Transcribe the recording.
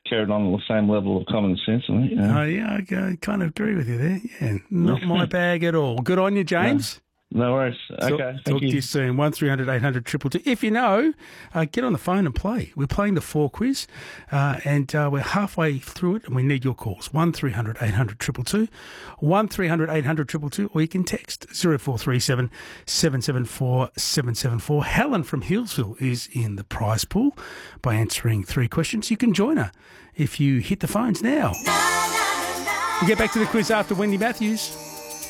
carried on at the same level of common sense, I think. Oh, yeah, I kind of agree with you there. Yeah, not my bag at all. Good on you, James. No worries. Okay, Talk to you soon. 1300 800 222. If you know, get on the phone and play. We're playing the 4 quiz, and we're halfway through it, and we need your calls. 1300 800 222, 1300 800 222, or you can text 0437 774 774. Helen from Hillsville is in the prize pool by answering 3 questions. You can join her if you hit the phones now. We'll get back to the quiz after Wendy Matthews.